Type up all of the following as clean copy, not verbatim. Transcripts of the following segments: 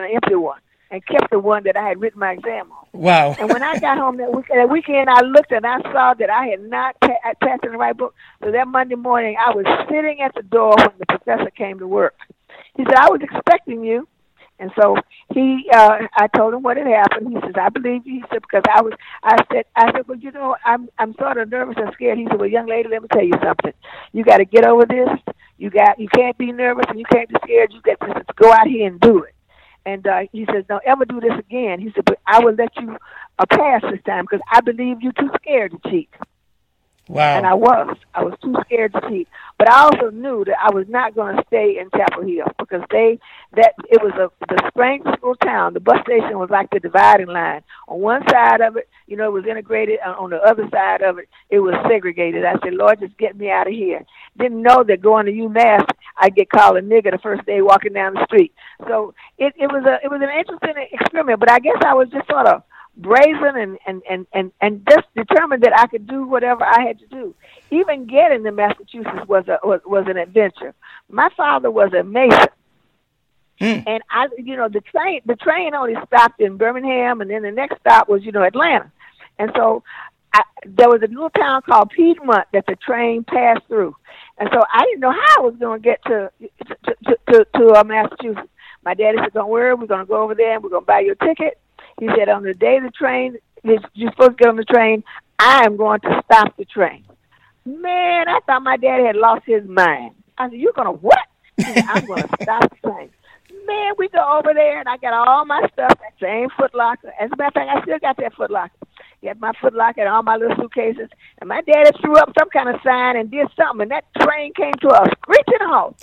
an empty one and kept the one that I had written my exam on. Wow. And when I got home that weekend, I looked and I saw that I had not passed in the right book. So that Monday morning, I was sitting at the door when the professor came to work. He said, I was expecting you. And so I told him what had happened. He says, I believe you. He said, because I said, well, you know, I'm sort of nervous and scared. He said, well, young lady, let me tell you something. You got to get over this. You can't be nervous and you can't be scared. You got to just go out here and do it. And he says, don't ever do this again. He said, but I will let you pass this time because I believe you're too scared to cheat. Wow. And I was too scared to cheat. But I also knew that I was not going to stay in Chapel Hill because it was the Springfield town. The bus station was like the dividing line. On one side of it, you know, it was integrated. On the other side of it, it was segregated. I said, Lord, just get me out of here. Didn't know that going to UMass, I'd get called a nigger the first day walking down the street. So it was an interesting experiment. But I guess I was just sort of brazen and just determined that I could do whatever I had to do. Even getting to Massachusetts was an adventure. My father was a Mason. And the train only stopped in Birmingham, and then the next stop was, Atlanta. And so there was a little town called Piedmont that the train passed through. And so I didn't know how I was going to get to Massachusetts. My daddy said, don't worry, we're going to go over there and we're going to buy you a ticket. He said, on the day the train, you're supposed to get on the train, I am going to stop the train. Man, I thought my daddy had lost his mind. I said, you're going to what? He said, I'm going to stop the train. Man, we go over there, and I got all my stuff, that same Foot Locker. As a matter of fact, I still got that Foot Locker. Got my Foot Locker and all my little suitcases. And my daddy threw up some kind of sign and did something, and that train came to a screeching halt.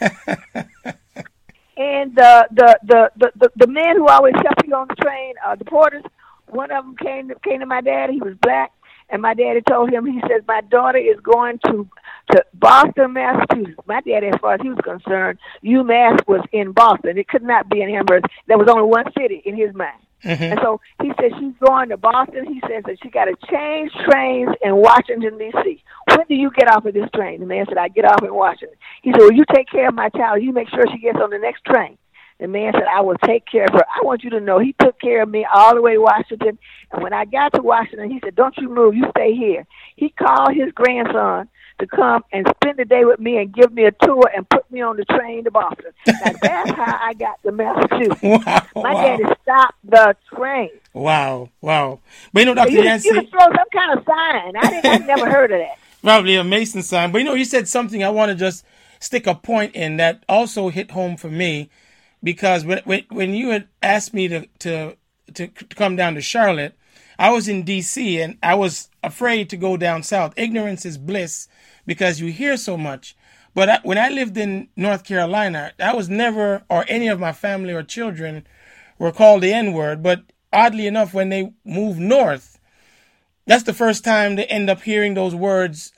And the men who always help you on the train, the porters, one of them came to my daddy. He was black, and my daddy told him, he says, my daughter is going to Boston, Massachusetts. My daddy, as far as he was concerned, UMass was in Boston. It could not be in Amherst. There was only one city in his mind. Mm-hmm. And so he said she's going to Boston. He says that she got to change trains in Washington, D.C. When do you get off of this train? The man said, I get off in Washington. He said, well, you take care of my child. You make sure she gets on the next train. The man said, I will take care of her. I want you to know he took care of me all the way to Washington. And when I got to Washington, he said, don't you move. You stay here. He called his grandson to come and spend the day with me and give me a tour and put me on the train to Boston. Now, that's how I got to Massachusetts. My daddy stopped the train. Wow. But Dr. Yancey, you could throw some kind of sign. I never heard of that. Probably a Mason sign. But you said something I want to just stick a point in that also hit home for me, because when you had asked me to come down to Charlotte, I was in D.C. and I was afraid to go down south. Ignorance is bliss because you hear so much. But when I lived in North Carolina, I was never, or any of my family or children were called the N-word. But oddly enough, when they move north, that's the first time they end up hearing those words,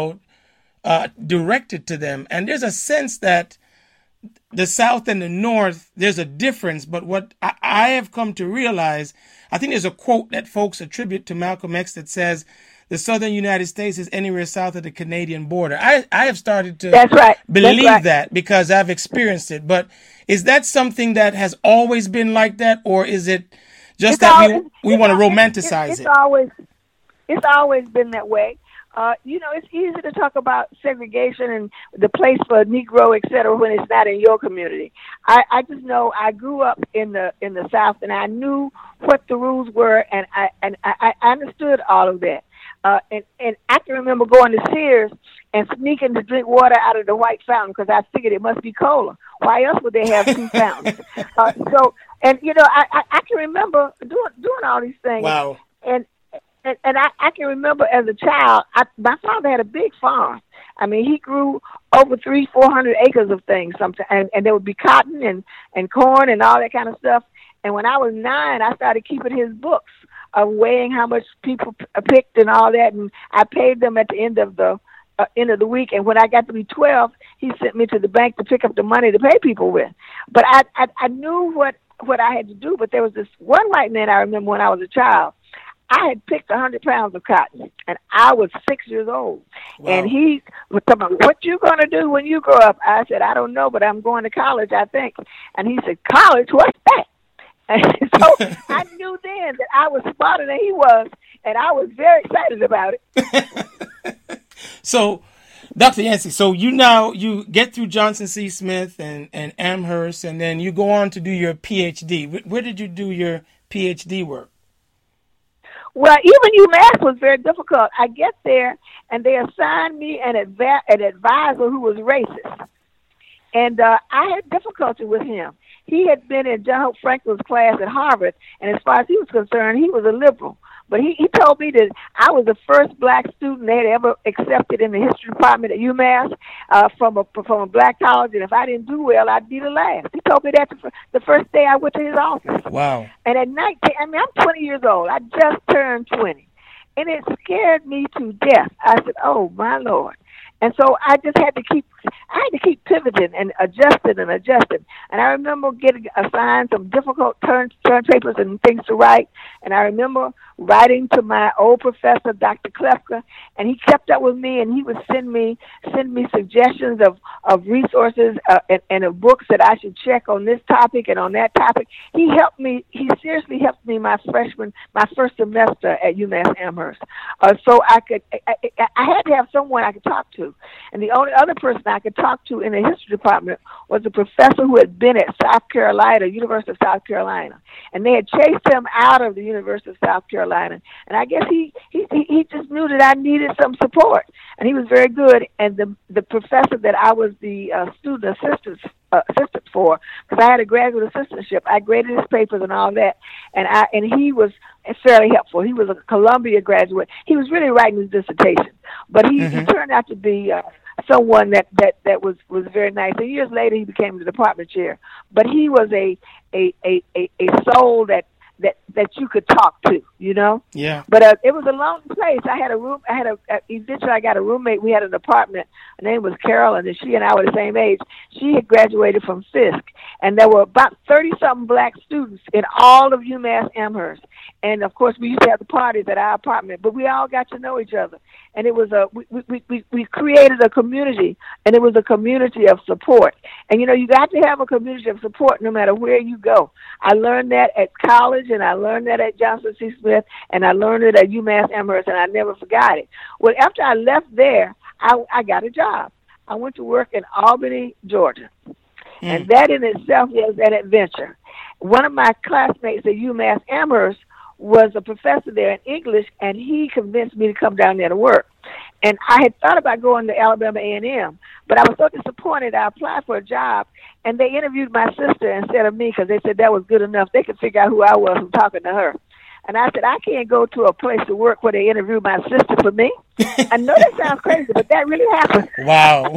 directed to them. And there's a sense that the South and the North, there's a difference. But what I have come to realize, I think there's a quote that folks attribute to Malcolm X that says, the southern United States is anywhere south of the Canadian border. I have started to believe that because I've experienced it. But is that something that has always been like that, or is it just we want to romanticize it? It's always been that way. It's easy to talk about segregation and the place for Negro, et cetera, when it's not in your community. I just know I grew up in the South, and I knew what the rules were, and I understood all of that. And I can remember going to Sears and sneaking to drink water out of the white fountain because I figured it must be cola. Why else would they have two fountains? I can remember doing all these things. Wow. And I can remember as a child, my father had a big farm. I mean, he grew over 400 acres of things sometimes, and there would be cotton and corn and all that kind of stuff. And when I was 9, I started keeping his books of weighing how much people picked and all that, and I paid them at the end of the week. And when I got to be 12, he sent me to the bank to pick up the money to pay people with. But I knew what I had to do. But there was this one white man I remember when I was a child. I had picked 100 pounds of cotton, and I was 6 years old. Wow. And he was talking about, what you going to do when you grow up? I said, I don't know, but I'm going to college, I think. And he said, college? What's that? And so I knew then that I was smarter than he was, and I was very excited about it. So, Dr. Yancey, so you get through Johnson C. Smith and Amherst, and then you go on to do your PhD. Where did you do your PhD work? Well, even UMass was very difficult. I get there, and they assigned me an advisor who was racist. And I had difficulty with him. He had been in John Hope Franklin's class at Harvard, and as far as he was concerned, he was a liberal. But he told me that I was the first black student they had ever accepted in the history department at UMass from a black college, and if I didn't do well, I'd be the last. He told me that the first day I went to his office. Wow. And at 19, I'm 20 years old. I just turned 20. And it scared me to death. I said, oh, my Lord. And so I just had to keep pivoting and adjusting. And I remember getting assigned some difficult turn papers and things to write. And I remember writing to my old professor, Dr. Klefka, and he kept up with me, and he would send me suggestions of resources and of books that I should check on this topic and on that topic. He seriously helped me my first semester at UMass Amherst. So I had to have someone I could talk to. And the only other person I could talk to in the history department was a professor who had been at University of South Carolina. And they had chased him out of the University of South Carolina. And I guess he just knew that I needed some support. And he was very good. And the professor that I was the student assistant for, because I had a graduate assistantship, I graded his papers and all that. And he was fairly helpful. He was a Columbia graduate. He was really writing his dissertation. But he turned out to be someone that was very nice. And years later, he became the department chair. But he was a soul that you could talk to, you know? Yeah. But it was a lonely place. I had a room. Eventually I got a roommate. We had an apartment. Her name was Carolyn, and she and I were the same age. She had graduated from Fisk, and there were about 30-something black students in all of UMass Amherst. And of course, we used to have the parties at our apartment, but we all got to know each other. And it was we created a community, and it was a community of support. And you know, you got to have a community of support no matter where you go. I learned that at college, and I learned that at Johnson C. Smith, and I learned it at UMass Amherst, and I never forgot it. Well, after I left there, I got a job. I went to work in Albany, Georgia. And that in itself was an adventure. One of my classmates at UMass Amherst was a professor there in English, and he convinced me to come down there to work. And I had thought about going to Alabama A&M, but I was so disappointed. I applied for a job, and they interviewed my sister instead of me because they said that was good enough. They could figure out who I was from talking to her. And I said, I can't go to a place to work where they interview my sister for me. I know that sounds crazy, but that really happened. Wow.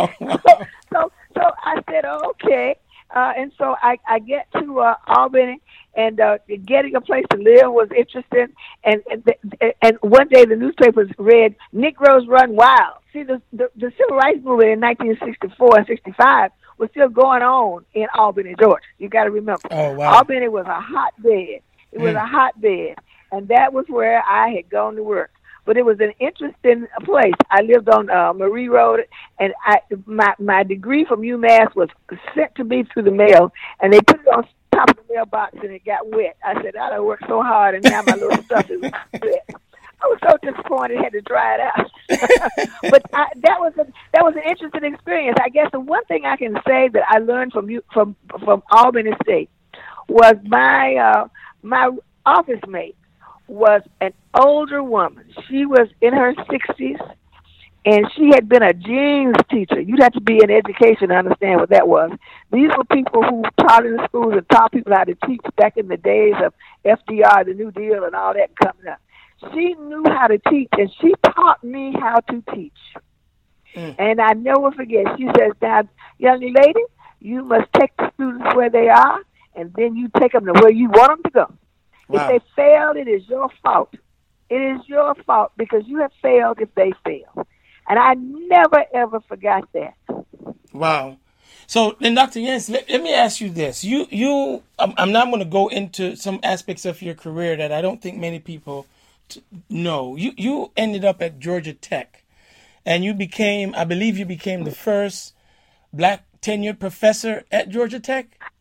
So I said, okay. And so I get to Albany, and getting a place to live was interesting. And one day the newspapers read, Negroes Run Wild. See, the Civil Rights Movement in 1964 and 65 was still going on in Albany, Georgia. You got to remember. Oh, wow. Albany was a hotbed. It was a hotbed, and that was where I had gone to work. But it was an interesting place. I lived on Marie Road, and my degree from UMass was sent to me through the mail, and they put it on top of the mailbox, and it got wet. I said, I done worked so hard, and now my little stuff is wet. I was so disappointed, I had to dry it out. But that was an interesting experience. I guess the one thing I can say that I learned from Albany State was my office mate was an older woman. She was in her 60s, and she had been a jeans teacher. You'd have to be in education to understand what that was. These were people who taught in the schools and taught people how to teach back in the days of FDR, the New Deal, and all that coming up. She knew how to teach, and she taught me how to teach. And I never forget, she says, now, young lady, you must take the students where they are, and then you take them to where you want them to go. Wow. If they failed, it is your fault. It is your fault because you have failed if they fail. And I never, ever forgot that. Wow. So then, Dr. Yancey, let me ask you this. I'm not going to go into some aspects of your career that I don't think many people know. You ended up at Georgia Tech, and I believe you became the first black tenured professor at Georgia Tech?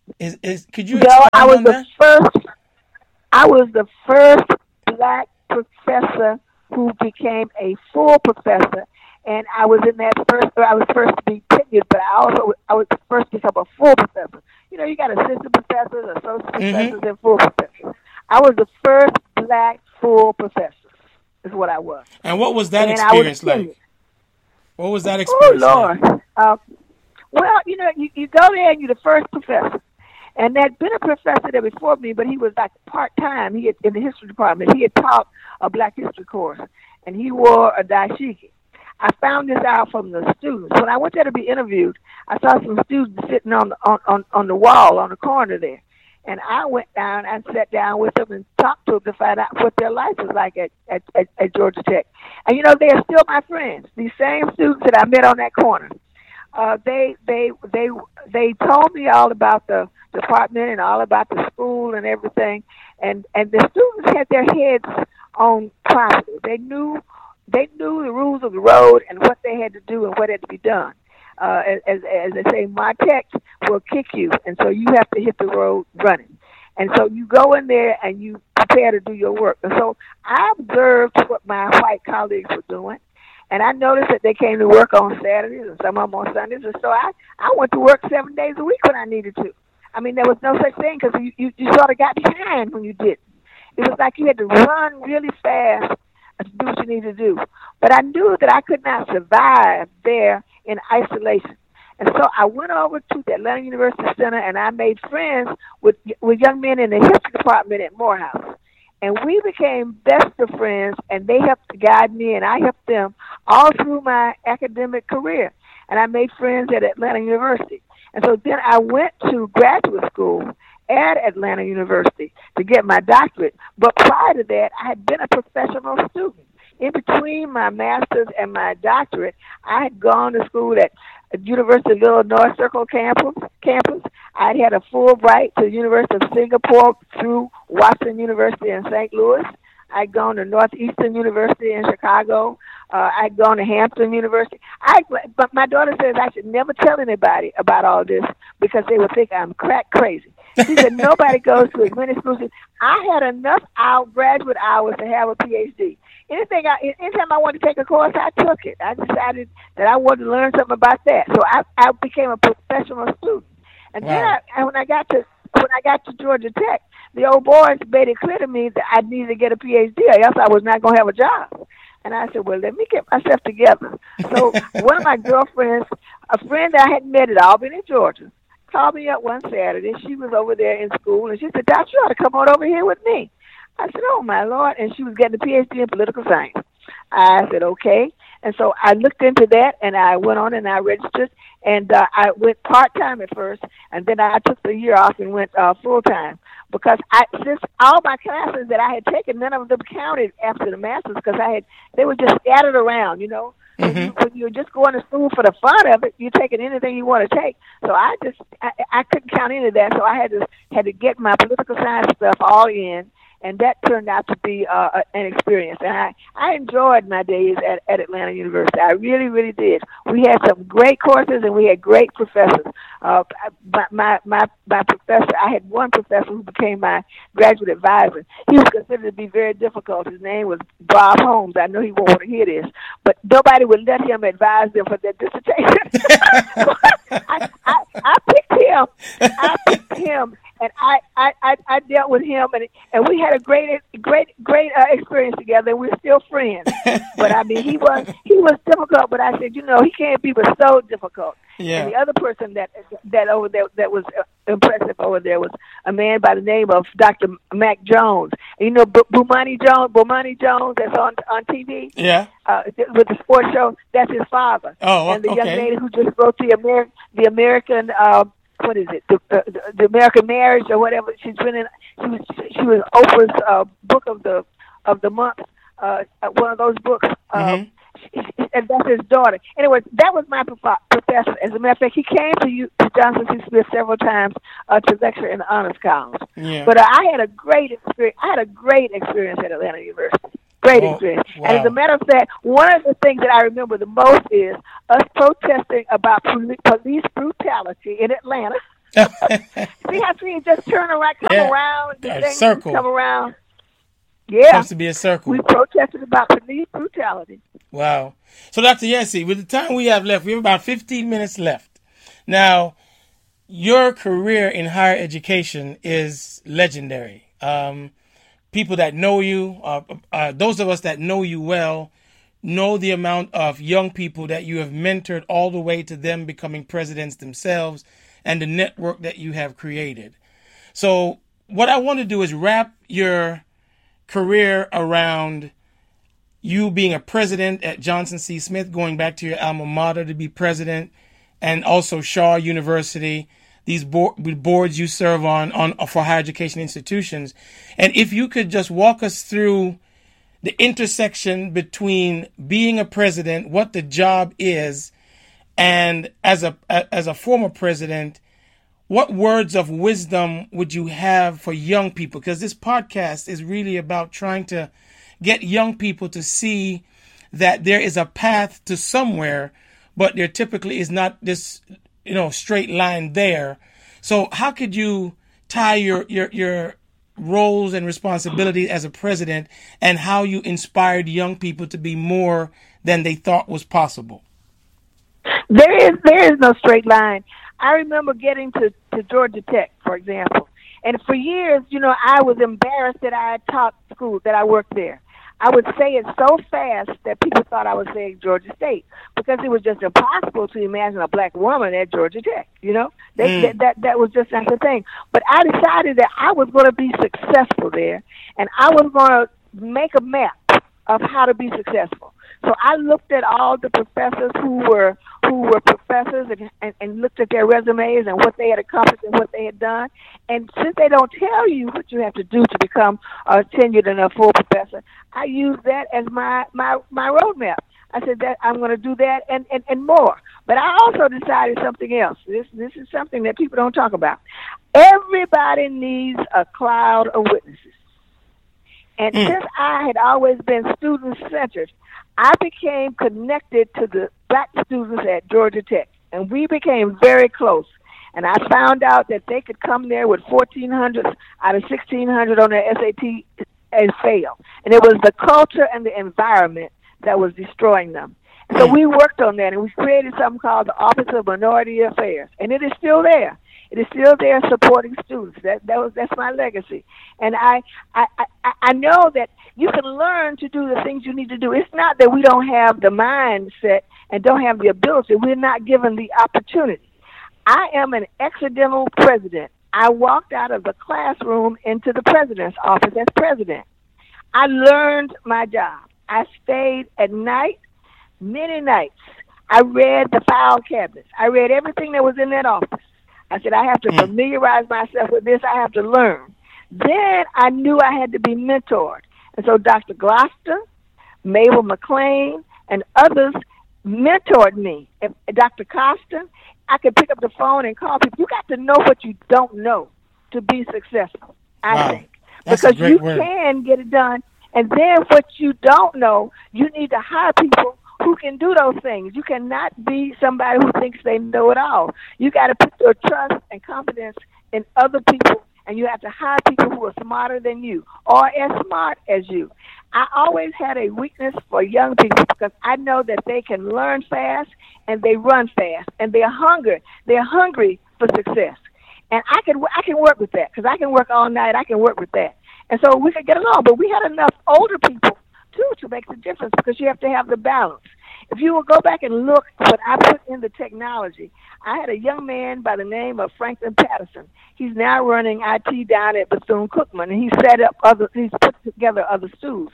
Could you No, expound on that? I was the first black professor who became a full professor, and I was in that first. I was first to be tenured, but I was first to become a full professor. You know, you got assistant professors, associate Mm-hmm. professors, and full professors. I was the first black full professor. Is what I was, And what was that and I was experience tenured. like? What was that Oh experience like? Lord. Well, you know, you go there and you're the first professor. And there'd been a professor there before me, but he was like part time. He had, in the history department. He had taught a Black history course, and he wore a dashiki. I found this out from the students when I went there to be interviewed. I saw some students sitting on the wall on the corner there, and I went down and sat down with them and talked to them to find out what their life was like at Georgia Tech. And you know, they are still my friends. These same students that I met on that corner. They told me all about the department and all about the school and everything, and the students had their heads on property. They knew the rules of the road and what they had to do and what had to be done. As they say, Martech will kick you, and so you have to hit the road running. And so you go in there and you prepare to do your work. And so I observed what my white colleagues were doing. And I noticed that they came to work on Saturdays and some of them on Sundays. And so I went to work 7 days a week when I needed to. I mean, there was no such thing because you sort of got behind when you did. It was like you had to run really fast to do what you needed to do. But I knew that I could not survive there in isolation. And so I went over to the Atlanta University Center and I made friends with young men in the history department at Morehouse. And we became best of friends, and they helped to guide me, and I helped them all through my academic career. And I made friends at Atlanta University. And so then I went to graduate school at Atlanta University to get my doctorate. But prior to that, I had been a professional student. In between my master's and my doctorate, I had gone to school at University of Illinois Circle campus. I'd had a Fulbright to the University of Singapore through Washington University in St. Louis. I'd gone to Northeastern University in Chicago. I'd gone to Hampton University. But my daughter says I should never tell anybody about all this because they would think I'm crack crazy. She said nobody goes to as many schools. I had enough graduate hours to have a PhD. Anytime I wanted to take a course, I took it. I decided that I wanted to learn something about that. So I became a professional student. And wow. Then when I got to Georgia Tech, the old boys made it clear to me that I needed to get a PhD or else I was not going to have a job. And I said, well, let me get myself together. So one of my girlfriends, a friend that I had met at Albany, Georgia, called me up one Saturday. She was over there in school, and she said, Doc, you ought to come on over here with me. I said, oh, my Lord. And she was getting a PhD in political science. I said, okay. And so I looked into that, and I went on and I registered. And I went part-time at first, and then I took the year off and went full-time. Because since all my classes that I had taken, none of them counted after the master's because they were just scattered around, you know. Mm-hmm. When you're just going to school for the fun of it, you're taking anything you want to take. So I couldn't count any of that. So I had to get my political science stuff all in. And that turned out to be an experience. And I enjoyed my days at Atlanta University. I really, really did. We had some great courses, and we had great professors. My professor, I had one professor who became my graduate advisor. He was considered to be very difficult. His name was Bob Holmes. I know he won't want to hear this, but nobody would let him advise them for their dissertation. I picked him. And I dealt with him, and we had a great experience together. And we're still friends. But I mean, he was difficult. But I said, you know, he can't be but so difficult. Yeah. And the other person that over there that was impressive over there was a man by the name of Dr. Mac Jones. And you know, Bomani Jones, that's on TV. Yeah. With the sports show, that's his father. Oh, and the young lady who just wrote the American. What is it? The American Marriage or whatever. She's been in. She was Oprah's book of the month. One of those books. And that's his daughter. Anyway, that was my professor. As a matter of fact, he came to Johnson C. Smith several times to lecture in the honors columns. Yeah. But I had a great experience. At Atlanta University. Great experience. Wow. And as a matter of fact, one of the things that I remember the most is us protesting about police brutality in Atlanta. See how things just turn around, come Yeah. around, the A things circle. come around. Yeah, Supposed to be a circle. we protested about police brutality. Wow. So, Dr. Yancey, with the time we have left, we have about 15 minutes left. Now, your career in higher education is legendary. People that know you, those of us that know you well, know the amount of young people that you have mentored all the way to them becoming presidents themselves and the network that you have created. So what I want to do is wrap your career around you being a president at Johnson C. Smith, going back to your alma mater to be president, and also Shaw University, these boards you serve on for higher education institutions. And if you could just walk us through the intersection between being a president, what the job is, and as a former president, what words of wisdom would you have for young people? Because this podcast is really about trying to get young people to see that there is a path to somewhere, but there typically is not this, straight line there. So how could you tie your roles and responsibilities as a president and how you inspired young people to be more than they thought was possible? There is no straight line. I remember getting to Georgia Tech, for example, and for years, I was embarrassed that I had taught school, that I worked there. I would say it so fast that people thought I was saying Georgia State, because it was just impossible to imagine a black woman at Georgia Tech. That was just not the thing. But I decided that I was going to be successful there, and I was going to make a map of how to be successful. So I looked at all the professors who were professors and looked at their resumes and what they had accomplished and what they had done. And since they don't tell you what you have to do to become a tenured and a full professor, I used that as my roadmap. I said that I'm going to do that and more. But I also decided something else. This is something that people don't talk about. Everybody needs a cloud of witnesses. And since I had always been student-centered, I became connected to the black students at Georgia Tech, and we became very close. And I found out that they could come there with 1,400 out of 1,600 on their SAT and fail. And it was the culture and the environment that was destroying them. So we worked on that, and we created something called the Office of Minority Affairs, and it is still there. It is still there supporting students. That's my legacy. And I know that you can learn to do the things you need to do. It's not that we don't have the mindset and don't have the ability. We're not given the opportunity. I am an accidental president. I walked out of the classroom into the president's office as president. I learned my job. I stayed at night, many nights. I read the file cabinets. I read everything that was in that office. I said, I have to familiarize myself with this. I have to learn. Then I knew I had to be mentored. And so Dr. Gloster, Mabel McLean, and others mentored me. Dr. Costa, I could pick up the phone and call people. You got to know what you don't know to be successful, I think. That's because you word. Can get it done. And then what you don't know, you need to hire people who can do those things. You cannot be somebody who thinks they know it all. You got to put your trust and confidence in other people, and you have to hire people who are smarter than you or as smart as you. I always had a weakness for young people because I know that they can learn fast and they run fast and they're hungry. They're hungry for success. And I can work with that because I can work all night. I can work with that. And so we could get along. But we had enough older people too to make the difference because you have to have the balance. If you will go back and look what I put in the technology, I had a young man by the name of Franklin Patterson. He's now running IT down at Bethune-Cookman, and he's put together other schools.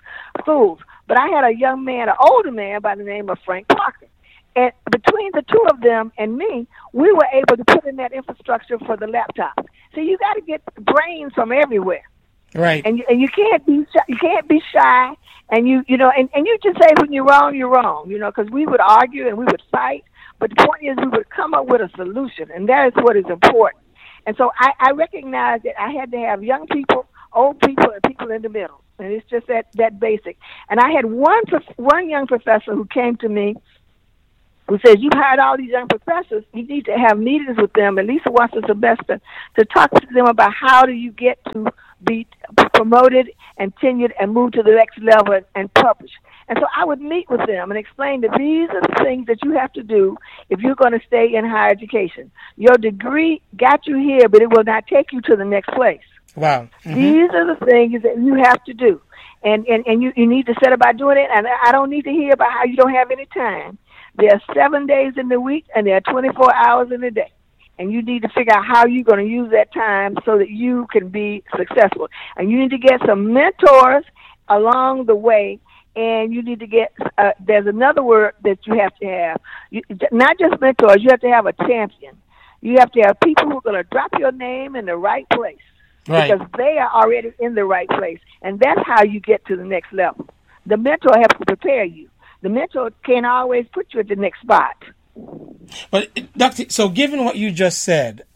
But I had a young man, an older man by the name of Frank Parker. And between the two of them and me, we were able to put in that infrastructure for the laptops. So you got to get brains from everywhere. Right. And you can't be shy. And you just say when you're wrong, because we would argue and we would fight. But the point is we would come up with a solution, and that is what is important. And so I recognized that I had to have young people, old people, and people in the middle. And it's just that basic. And I had one young professor who came to me who says, you've hired all these young professors, you need to have meetings with them at least once a semester to talk to them about how do you get to be promoted and tenured and move to the next level and publish. And so I would meet with them and explain that these are the things that you have to do if you're going to stay in higher education. Your degree got you here, but it will not take you to the next place. Wow. Mm-hmm. These are the things that you have to do. And you need to set about doing it. And I don't need to hear about how you don't have any time. There are 7 days in the week, and there are 24 hours in a day. And you need to figure out how you're going to use that time so that you can be successful. And you need to get some mentors along the way. And you need to get, there's another word that you have to have. Not just mentors, you have to have a champion. You have to have people who are going to drop your name in the right place. Right. Because they are already in the right place. And that's how you get to the next level. The mentor helps to prepare you. The mentor can't always put you at the next spot. But, Doctor, so given what you just said,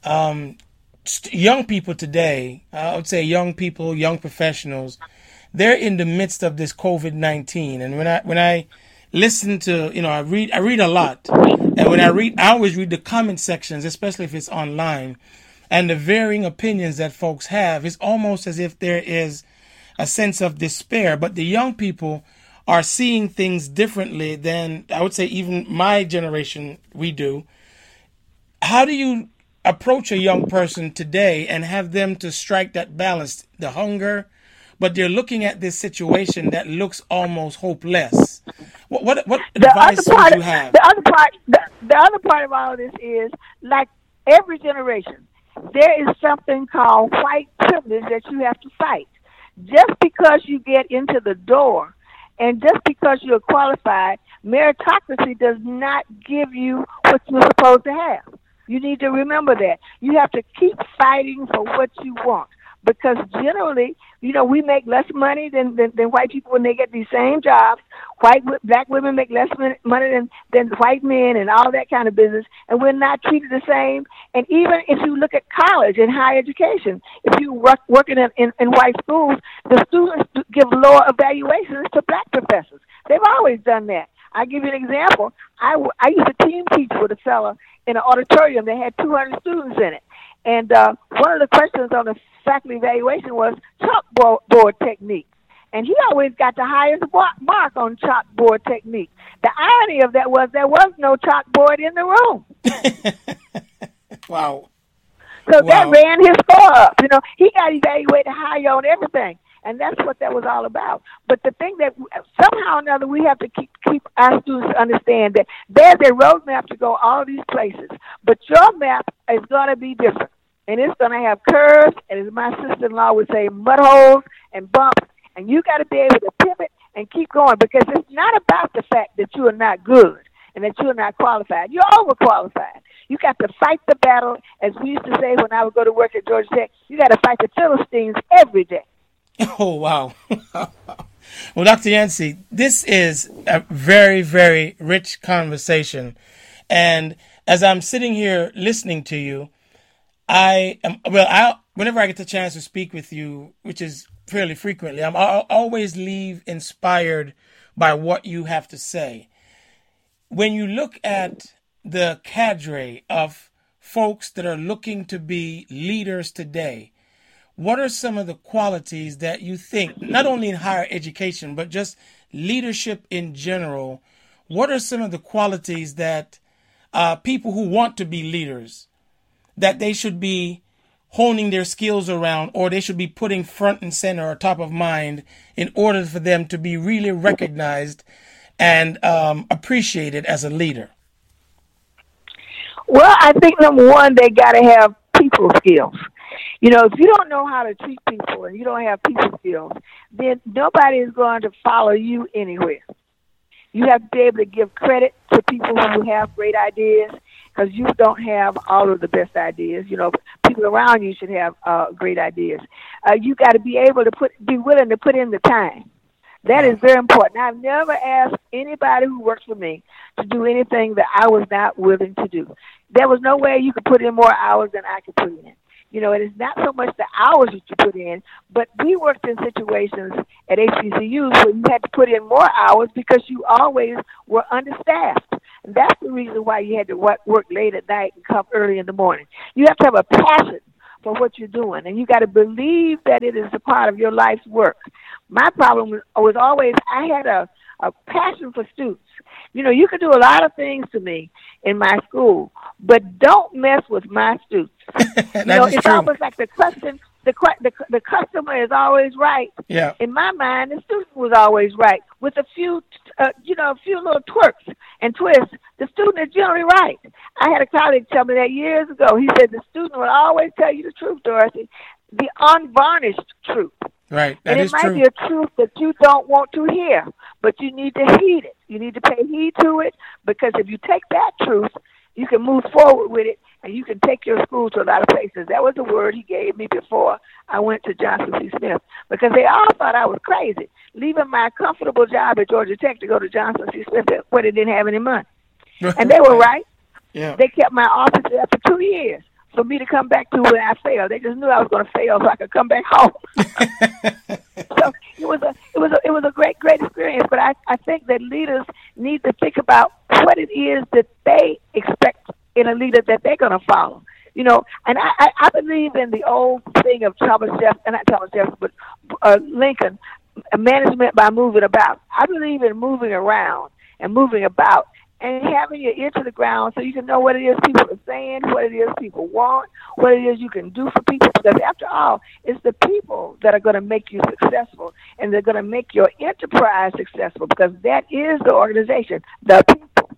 young people today, I would say young people, young professionals, they're in the midst of this COVID-19. And when I listen to, I read a lot. And when I always read the comment sections, especially if it's online, and the varying opinions that folks have. It's almost as if there is a sense of despair. But the young people are seeing things differently than, I would say, even my generation, we do. How do you approach a young person today and have them to strike that balance, the hunger, but they're looking at this situation that looks almost hopeless? What advice would you have? The other part of all of this is, like every generation, there is something called white privilege that you have to fight. Just because you get into the door and just because you're qualified, meritocracy does not give you what you're supposed to have. You need to remember that. You have to keep fighting for what you want. Because generally, we make less money than white people when they get these same jobs. Black women make less money than white men and all that kind of business, and we're not treated the same. And even if you look at college and higher education, if you working in white schools, the students give lower evaluations to black professors. They've always done that. I'll give you an example. I used to team teach with a fella in an auditorium that had 200 students in it. And one of the questions on the faculty evaluation was chalkboard technique. And he always got the highest mark on chalkboard technique. The irony of that was there was no chalkboard in the room. Wow. So that ran his score up. He got evaluated higher on everything. And that's what that was all about. But the thing that somehow or another we have to keep our students to understand that there's a roadmap to go all these places. But your map is going to be different. And it's going to have curves, and as my sister-in-law would say, mud holes and bumps. And you got to be able to pivot and keep going, because it's not about the fact that you are not good and that you are not qualified. You're overqualified. You got to fight the battle, as we used to say when I would go to work at Georgia Tech. You got to fight the Philistines every day. Oh, wow. Well, Dr. Yancey, this is a very, very rich conversation. And as I'm sitting here listening to you, whenever I get the chance to speak with you, which is fairly frequently, I always leave inspired by what you have to say. When you look at the cadre of folks that are looking to be leaders today, what are some of the qualities that you think, not only in higher education, but just leadership in general, what are some of the qualities that people who want to be leaders, that they should be honing their skills around, or they should be putting front and center or top of mind in order for them to be really recognized and appreciated as a leader? Well, I think number one, they got to have people skills. If you don't know how to treat people and you don't have people skills, then nobody is going to follow you anywhere. You have to be able to give credit to people who have great ideas, because you don't have all of the best ideas. People around you should have great ideas. You got to be able to be willing to put in the time. That is very important. I've never asked anybody who works for me to do anything that I was not willing to do. There was no way you could put in more hours than I could put in. It is not so much the hours that you put in, but we worked in situations at HBCUs where you had to put in more hours because you always were understaffed. And that's the reason why you had to work late at night and come early in the morning. You have to have a passion for what you're doing, and you got to believe that it is a part of your life's work. My problem was always I had a passion for students. You know, you can do a lot of things to me in my school, but don't mess with my students. You know, it's true. almost like the customer is always right. Yeah. In my mind, the student was always right. With a few, a few little twerks and twists, the student is generally right. I had a colleague tell me that years ago. He said the student will always tell you the truth, Dorothy, the unvarnished truth. Right, and it might be a truth that you don't want to hear, but you need to heed it. You need to pay heed to it, because if you take that truth, you can move forward with it, and you can take your school to a lot of places. That was the word he gave me before I went to Johnson C. Smith, because they all thought I was crazy, leaving my comfortable job at Georgia Tech to go to Johnson C. Smith where they didn't have any money. And they were right. Yeah. They kept my office there for 2 years for me to come back to when I failed. They just knew I was going to fail so I could come back home. So it was a great experience. But I think that leaders need to think about what it is that they expect in a leader that they're going to follow. You know, and I believe in the old thing of Lincoln, management by moving about. I believe in moving around and moving about, and having your ear to the ground so you can know what it is people are saying, what it is people want, what it is you can do for people. Because after all, it's the people that are going to make you successful, and they're going to make your enterprise successful, because that is the organization, the people.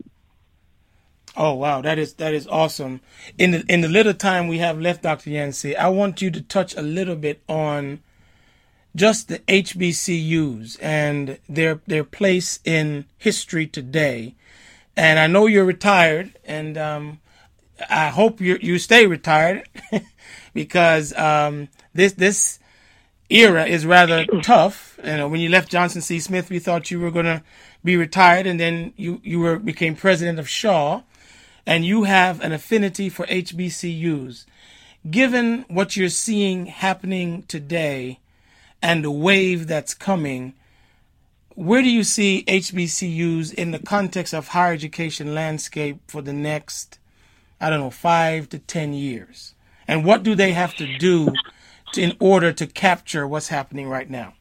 Oh, wow. That is awesome. In the little time we have left, Dr. Yancey, I want you to touch a little bit on just the HBCUs and their place in history today. And I know you're retired, and I hope you stay retired because this era is rather tough. You know, when you left Johnson C. Smith, we thought you were going to be retired, and then you became president of Shaw, and you have an affinity for HBCUs. Given what you're seeing happening today and the wave that's coming, where do you see HBCUs in the context of higher education landscape for the next, 5 to 10 years? And what do they have to do in order to capture what's happening right now?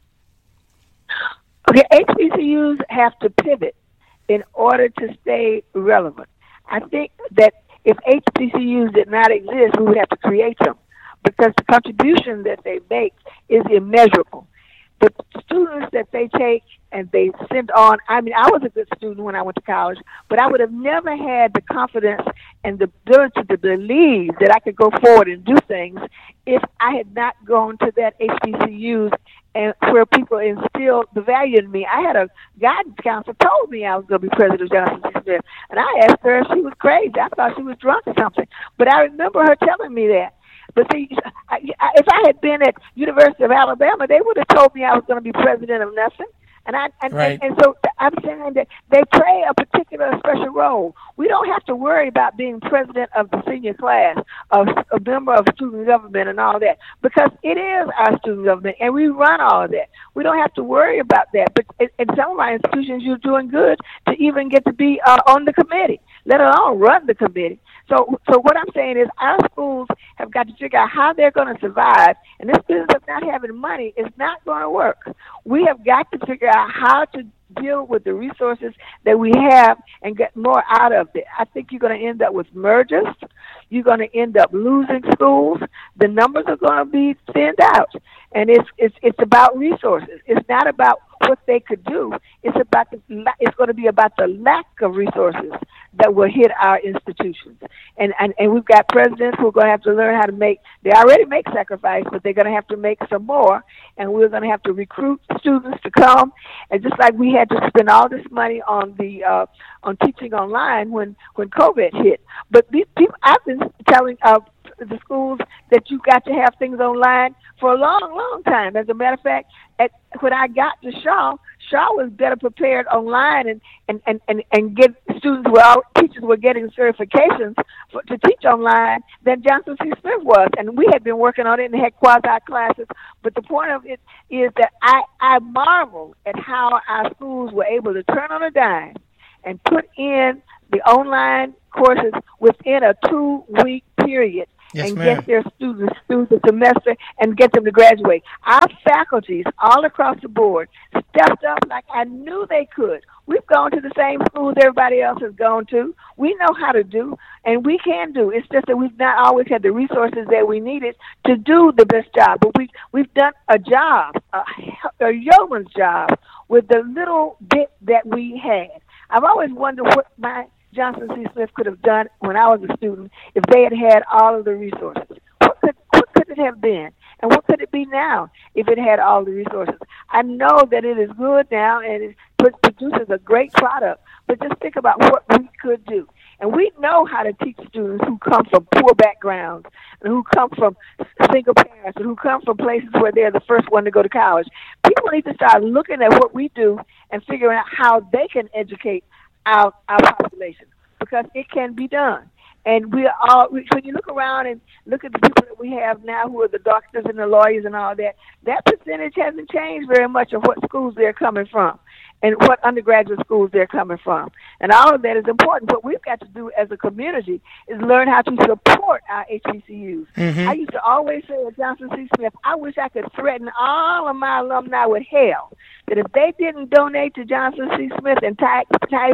Okay, HBCUs have to pivot in order to stay relevant. I think that if HBCUs did not exist, we would have to create them, because the contribution that they make is immeasurable. The students that they take and they send on, I was a good student when I went to college, but I would have never had the confidence and the ability to believe that I could go forward and do things if I had not gone to that HBCUs, and where people instilled the value in me. I had a guidance counselor told me I was going to be president of Johnson C. Smith, and I asked her if she was crazy. I thought she was drunk or something, but I remember her telling me that. But see, if I had been at University of Alabama, they would have told me I was going to be president of nothing. And so I'm saying that they play a particular special role. We don't have to worry about being president of the senior class, a member of student government and all that, because it is our student government, and we run all of that. We don't have to worry about that. But in some of my institutions, you're doing good to even get to be on the committee, let alone run the committee. So what I'm saying is our schools have got to figure out how they're going to survive, and this business of not having money is not going to work. We have got to figure out how to deal with the resources that we have and get more out of it. I think you're going to end up with mergers. You're going to end up losing schools. The numbers are going to be thinned out, and it's about resources. It's not about what they could do. It's going to be about the lack of resources that will hit our institutions. And we've got presidents who are going to have to learn how to they already make sacrifice, but they're going to have to make some more, and we're going to have to recruit students to come. And just like we had to spend all this money on on teaching online when COVID hit. But these people, I've been telling the schools that you've got to have things online for a long, long time. As a matter of fact, when I got to Shaw was better prepared online and get students, teachers were getting certifications to teach online than Johnson C. Smith was. And we had been working on it and had quasi classes. But the point of it is that I marvel at how our schools were able to turn on a dime and put in the online courses within a 2-week period. Yes, and ma'am. get their students through the semester and get them to graduate. Our faculties all across the board stepped up like I knew they could. We've gone to the same schools everybody else has gone to. We know how to do, and we can do. It's just that we've not always had the resources that we needed to do the best job. But we've done a job, a yeoman's job, with the little bit that we had. I've always wondered what my Johnson C. Smith could have done when I was a student if they had had all of the resources. What could it have been? And what could it be now if it had all the resources? I know that it is good now and it produces a great product, but just think about what we could do. And we know how to teach students who come from poor backgrounds and who come from single parents and who come from places where they're the first one to go to college. People need to start looking at what we do and figuring out how they can educate our population, because it can be done. And we are all, when you look around and look at the people that we have now who are the doctors and the lawyers and all that, that percentage hasn't changed very much of what schools they're coming from and what undergraduate schools they're coming from. And all of that is important. What we've got to do as a community is learn how to support our HBCUs. Mm-hmm. I used to always say at Johnson C. Smith, I wish I could threaten all of my alumni with hell, that if they didn't donate to Johnson C. Smith and type,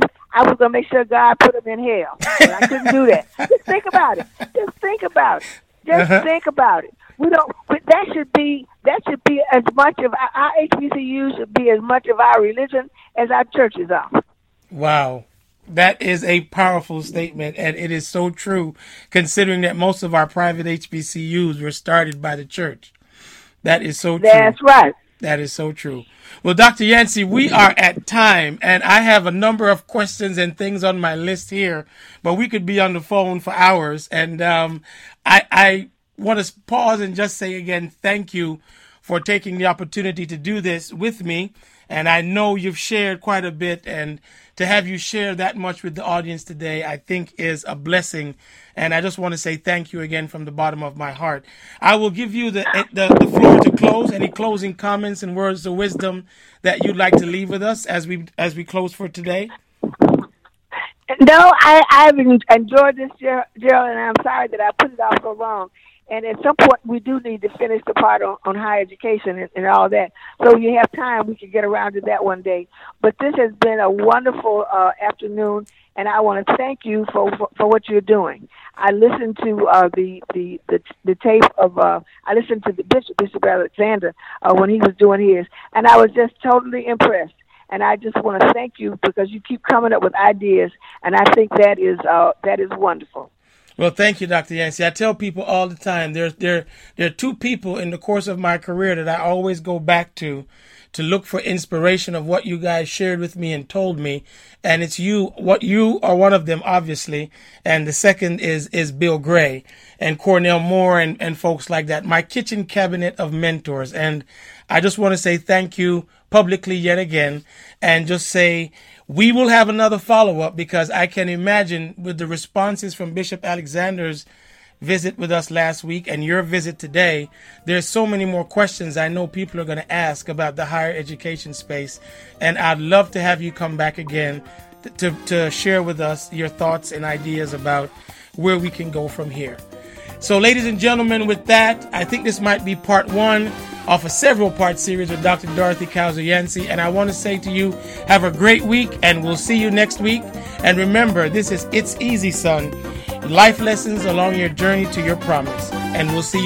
I was going to make sure God put them in hell. But I couldn't do that. Just think about it. Just think about it. Just think about it. We don't. That should be as much of our HBCUs should be as much of our religion as our churches are. Wow. That is a powerful statement, and it is so true, considering that most of our private HBCUs were started by the church. That is so true. That's right. That is so true. Well, Dr. Yancey, we are at time, and I have a number of questions and things on my list here, but we could be on the phone for hours. And I want to pause and just say again, thank you for taking the opportunity to do this with me. And I know you've shared quite a bit, and to have you share that much with the audience today, I think is a blessing. And I just want to say thank you again from the bottom of my heart. I will give you the floor to close. Any closing comments and words of wisdom that you'd like to leave with us as we close for today? No, I've enjoyed this, Gerald, and I'm sorry that I put it off so long. And at some point, we do need to finish the part on higher education and all that. So you have time, we can get around to that one day. But this has been a wonderful afternoon, and I want to thank you for what you're doing. I listened to the tape of I listened to the Bishop Alexander when he was doing his, and I was just totally impressed. And I just want to thank you because you keep coming up with ideas, and I think that is wonderful. Well, thank you, Dr. Yancey. I tell people all the time, there are two people in the course of my career that I always go back to look for inspiration of what you guys shared with me and told me. And it's you are one of them, obviously. And the second is Bill Gray and Cornell Moore and folks like that. My kitchen cabinet of mentors. And I just want to say thank you publicly yet again, and just say we will have another follow-up, because I can imagine with the responses from Bishop Alexander's visit with us last week and your visit today, there's so many more questions I know people are going to ask about the higher education space. And I'd love to have you come back again to share with us your thoughts and ideas about where we can go from here. So, ladies and gentlemen, with that, I think this might be part one of a several-part series with Dr. Dorothy Kauser Yancey. And I want to say to you, have a great week, and we'll see you next week. And remember, this is It's Easy, Son. Life lessons along your journey to your promise. And we'll see you